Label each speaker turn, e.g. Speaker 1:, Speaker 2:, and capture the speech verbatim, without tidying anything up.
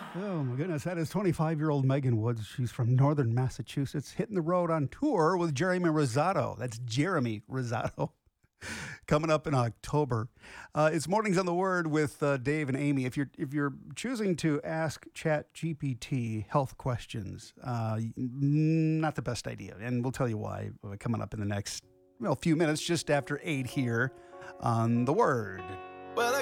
Speaker 1: Oh my goodness, that is twenty-five-year-old Megan Woods. She's from northern Massachusetts, hitting the road on tour with Jeremy Rosado. That's Jeremy Rosado. Coming up in October. Uh, it's Mornings on the Word with uh, Dave and Amy. If you're if you're choosing to ask ChatGPT health questions, uh, not the best idea, and we'll tell you why uh, coming up in the next well few minutes, just after eight here on the Word. Well,